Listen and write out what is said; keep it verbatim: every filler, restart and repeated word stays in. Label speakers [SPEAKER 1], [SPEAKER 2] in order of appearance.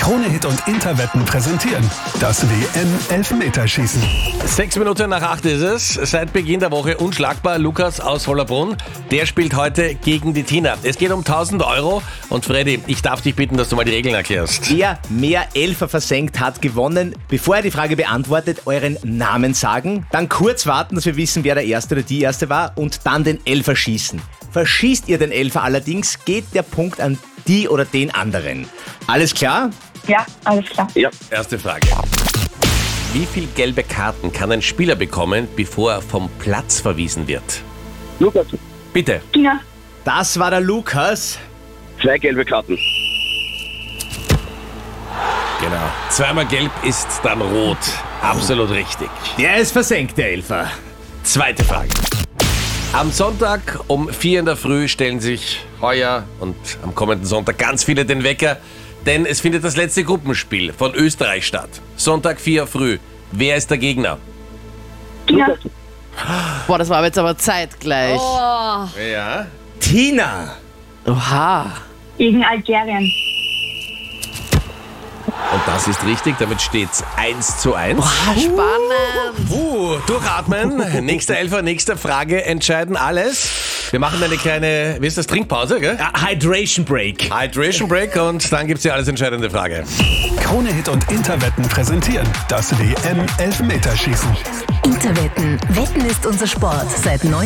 [SPEAKER 1] Krone-Hit und Interwetten präsentieren das W M-Elfmeterschießen.
[SPEAKER 2] Sechs Minuten nach acht ist es. Seit Beginn der Woche unschlagbar. Lukas aus Hollabrunn, der spielt heute gegen die Tina. Es geht um tausend Euro. Und Freddy, ich darf dich bitten, dass du mal die Regeln erklärst.
[SPEAKER 3] Wer mehr Elfer versenkt, hat gewonnen. Bevor er die Frage beantwortet, euren Namen sagen. Dann kurz warten, dass wir wissen, wer der Erste oder die Erste war. Und dann den Elfer schießen. Verschießt ihr den Elfer allerdings, geht der Punkt an die oder den anderen. Alles klar?
[SPEAKER 4] Ja, alles klar.
[SPEAKER 2] Ja. Erste Frage. Wie viele gelbe Karten kann ein Spieler bekommen, bevor er vom Platz verwiesen wird?
[SPEAKER 5] Lukas,
[SPEAKER 2] Bitte.
[SPEAKER 4] Tina,
[SPEAKER 3] Das war der Lukas.
[SPEAKER 5] zwei gelbe Karten.
[SPEAKER 2] Genau. Zweimal gelb ist dann rot. Absolut richtig.
[SPEAKER 3] Der ist versenkt, der Elfer.
[SPEAKER 2] Zweite Frage. Am Sonntag um vier in der Früh stellen sich heuer und am kommenden Sonntag ganz viele den Wecker, denn es findet das letzte Gruppenspiel von Österreich statt. Sonntag vier früh. Wer ist der Gegner?
[SPEAKER 4] Tina,
[SPEAKER 6] Boah, das war jetzt aber zeitgleich.
[SPEAKER 7] Oh,
[SPEAKER 2] Ja.
[SPEAKER 3] Tina.
[SPEAKER 6] Oha.
[SPEAKER 4] gegen Algerien.
[SPEAKER 2] Und das ist richtig, damit steht's eins zu eins.
[SPEAKER 6] Ah, spannend.
[SPEAKER 2] Uh, durchatmen. Nächster Elfer, nächste Frage, entscheiden alles. Wir machen eine kleine, wie ist das, Trinkpause, gell?
[SPEAKER 3] Ja, Hydration Break.
[SPEAKER 2] Hydration Break und dann gibt's die alles entscheidende Frage.
[SPEAKER 1] Krone-Hit und Interwetten präsentieren das W M-Elfmeterschießen.
[SPEAKER 8] Interwetten. Wetten ist unser Sport seit neunzehnhundertneunundneunzig.